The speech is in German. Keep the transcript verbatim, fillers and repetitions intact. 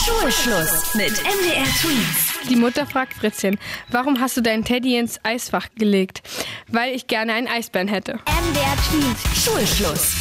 Schulschluss mit M D R Tweens. Die Mutter fragt Fritzchen, warum hast du deinen Teddy ins Eisfach gelegt? Weil ich gerne einen Eisbären hätte. M D R Tweens. Schulschluss.